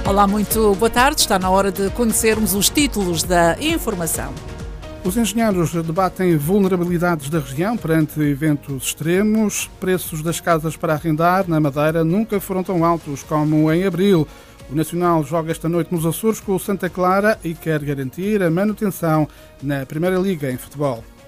Olá, muito boa tarde. Está na hora de conhecermos os títulos da informação. Os engenheiros debatem vulnerabilidades da região perante eventos extremos. Preços das casas para arrendar na Madeira nunca foram tão altos como em abril. O Nacional joga esta noite nos Açores com o Santa Clara e quer garantir a manutenção na Primeira Liga em futebol.